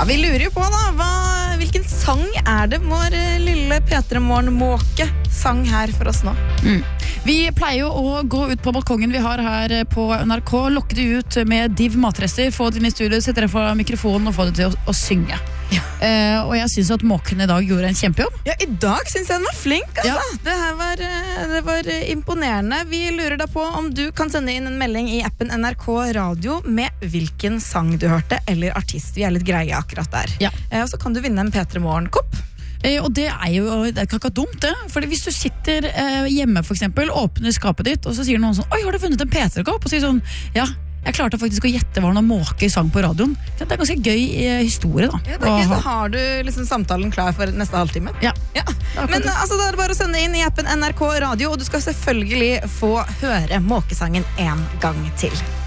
vi lurer jo på da, hvilken sang det vår lille P3 Morgen-måke sang her for oss nå? Vi pleier jo å gå ut på balkongen vi har her på NRK, lokke de ut med div matrester, få det inn i studio, sette deg for mikrofonen og få det til å synge. Og jeg synes at måken i dag gjorde en kjempejobb. Ja, i dag synes jeg den var flink, altså. Det var imponerende. Vi lurer da på om du kan sende inn en melding i appen NRK Radio med hvilken sang du hørte, eller artist. Vi litt greie akkurat der. Og så kan du vinne en P3 Morgen-kopp. Og det det ikke dumt det. Fordi hvis du sitter hjemme for eksempel, åpner skapet ditt, og så sier noen sånn, oi, har du funnet en P3-kopp? Og sier sånn, ja, jeg klarte faktisk å gjette hva noen måke sang på radioen. Det ganske gøy historie da. Ja, da har du liksom samtalen klar for neste halvtime. Ja. Men altså, da det bare å sende inn i appen NRK Radio, og du skal selvfølgelig få høre måkesangen en gang til.